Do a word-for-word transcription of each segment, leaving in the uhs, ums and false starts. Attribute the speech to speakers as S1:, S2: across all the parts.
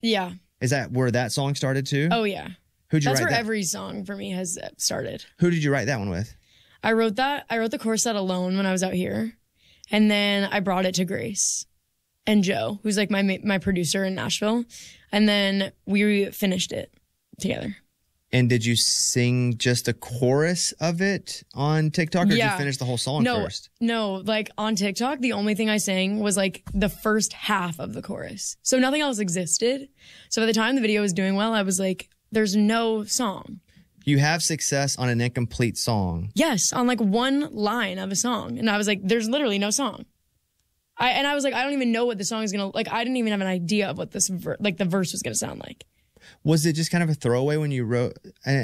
S1: Yeah.
S2: Is that where that song started too?
S1: Oh, yeah.
S2: Who'd you
S1: That's
S2: write
S1: where
S2: that?
S1: every song for me has started.
S2: Who did you write that one with?
S1: I wrote that. I wrote the chorus set alone when I was out here. And then I brought it to Grace and Joe, who's like my my producer in Nashville. And then we finished it together.
S2: And did you sing just a chorus of it on TikTok, or
S1: Yeah.
S2: did you finish the whole song
S1: no,
S2: first?
S1: No, like on TikTok, the only thing I sang was like the first half of the chorus. So nothing else existed. So by the time the video was doing well, I was like, there's no song.
S2: You have success on an incomplete song.
S1: Yes, on like one line of a song. And I was like, there's literally no song. I And I was like, I don't even know what the song is going to, like, I didn't even have an idea of what this, ver- like the verse was going to sound like.
S2: Was it just kind of a throwaway when you wrote?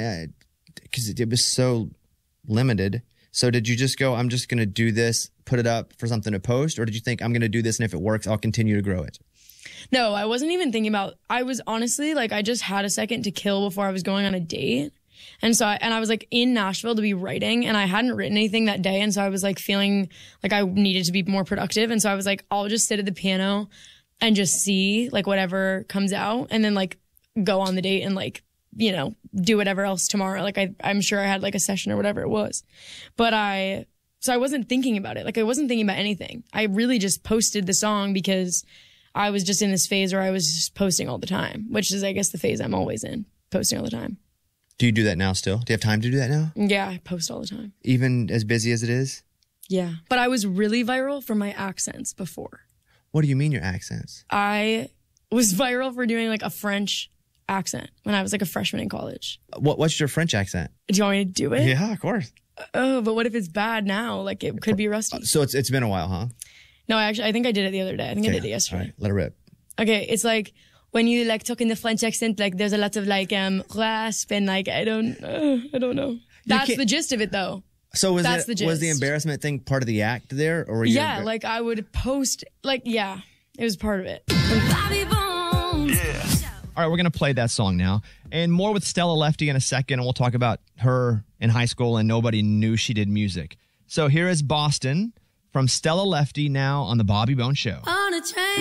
S2: Because it, it was so limited. So did you just go, I'm just going to do this, put it up for something to post? Or did you think, I'm going to do this, and if it works, I'll continue to grow it?
S1: No, I wasn't even thinking about, I was honestly like, I just had a second to kill before I was going on a date. And so, I, and I was like in Nashville to be writing, and I hadn't written anything that day. And so I was like feeling like I needed to be more productive. And so I was like, I'll just sit at the piano and just see like whatever comes out, and then like go on the date and like, you know, do whatever else tomorrow. Like I, I'm sure I had like a session or whatever it was, but I, so I wasn't thinking about it. Like I wasn't thinking about anything. I really just posted the song because I was just in this phase where I was just posting all the time, which is, I guess, the phase I'm always in, posting all the time.
S2: Do you do that now still? Do you have time to do that now?
S1: Yeah, I post all the time.
S2: Even as busy as it is?
S1: Yeah. But I was really viral for my accents before.
S2: What do you mean your accents?
S1: I was viral for doing like a French accent when I was like a freshman in college.
S2: What What's your French accent?
S1: Do you want me to do it?
S2: Yeah, of course.
S1: Oh, but what if it's bad now? Like it could be rusty.
S2: So it's it's been a while, huh?
S1: No, I actually, I think I did it the other day. I think
S2: Okay.
S1: I did it yesterday.
S2: All right, let it rip.
S1: Okay, it's like when you like talk in the French accent, like there's a lot of like um rasp and like I don't, uh, I don't know. That's
S2: can't-
S1: the gist of it, though.
S2: So was
S1: That's
S2: it
S1: the
S2: was the
S1: gist.
S2: embarrassment thing part of the act there, or were you
S1: Yeah,
S2: embar-
S1: like I would post, like yeah, it was part of it.
S3: All right, we're going to play that song now. And more with Stella Lefty in a second, and we'll talk about her in high school and nobody knew she did music. So here is Boston from Stella Lefty now on the Bobby Bones Show.
S4: On a train.